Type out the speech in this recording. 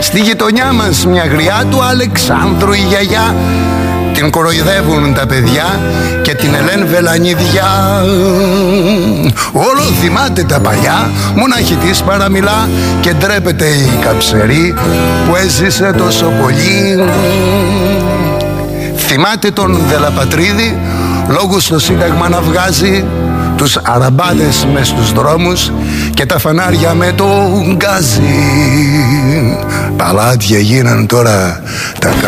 Στη γειτονιά μας μια γριά του Αλεξάνδρου η γιαγιά, την κοροϊδεύουν τα παιδιά και την Ελέν Βελανίδια. Όλο θυμάται τα παλιά, μονάχη της παραμιλά και ντρέπεται η καψερή που έζησε τόσο πολύ. Θυμάται τον Δελαπατρίδη, λόγου στο Σύνταγμα να βγάζει, τους αραμπάδες μες στους δρόμους και τα φανάρια με το γκάζι. Παλάτια γίναν τώρα τα